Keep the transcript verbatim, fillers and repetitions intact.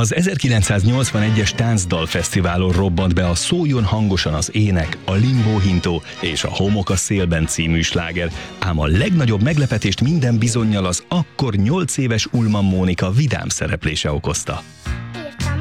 Az ezerkilencszáznyolcvanegyes Táncdalfesztiválon robbant be a Szóljon hangosan az ének, a Limbo Hintó és a Homok a szélben című sláger, ám a legnagyobb meglepetést minden bizonnyal az akkor nyolc éves Ullmann Mónika vidám szereplése okozta.